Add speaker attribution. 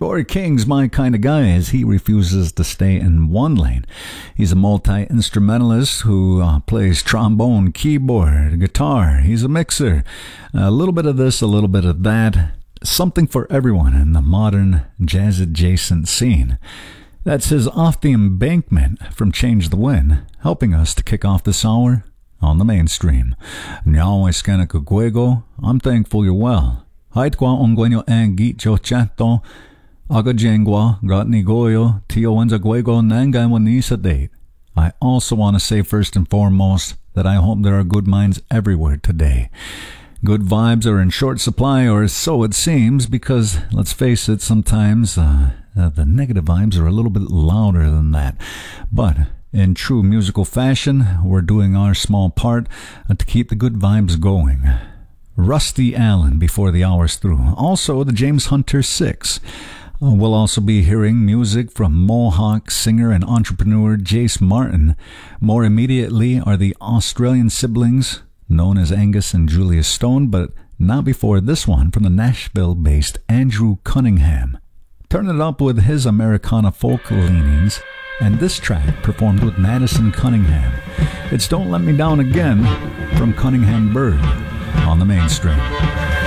Speaker 1: Corey King's my kind of guy as he refuses to stay in one lane. He's a multi-instrumentalist who plays trombone, keyboard, guitar. He's a mixer. A little bit of this, a little bit of that. Something for everyone in the modern jazz-adjacent scene. That's his Off the Embankment from Change the Wind, helping us to kick off this hour on the mainstream. Nyao eskana kuguego, I'm thankful you're well. Haitwa ongwenyo angi chochato, aga jengwa, gotni goyo, tio wenza guego nangai wanisa date. I also want to say first and foremost that I hope there are good minds everywhere today. Good vibes are in short supply, or so it seems, because, let's face it, sometimes the negative vibes are a little bit louder than that. But in true musical fashion, we're doing our small part to keep the good vibes going. Rusty Allen before the hour's through. Also, the James Hunter 6. We'll also be hearing music from Mohawk singer and entrepreneur Jace Martin. More immediately are the Australian siblings known as Angus and Julia Stone, but not before this one from the Nashville-based Andrew Cunningham. Turn it up with his Americana folk leanings, and this track performed with Madison Cunningham. It's Don't Let Me Down Again from Cunningham Bird on the mainstream.